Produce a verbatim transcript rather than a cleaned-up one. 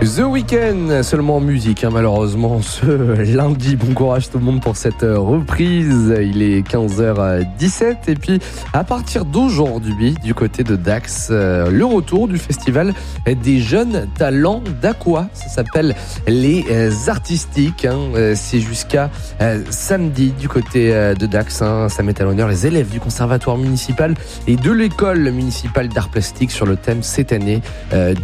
The Weeknd, seulement en musique, hein, malheureusement, ce lundi. Bon courage tout le monde pour cette reprise. Il est quinze heures dix-sept. Et puis, à partir d'aujourd'hui, du côté de Dax, euh, le retour du festival des jeunes talents d'Aqua. Ça s'appelle les euh, Artistiques. Hein. Euh, c'est jusqu'à euh, samedi du côté euh, de Dax. Hein. Ça met à l'honneur les élèves du conservatoire municipal et de l'école municipale d'art plastique sur le thème cette année euh,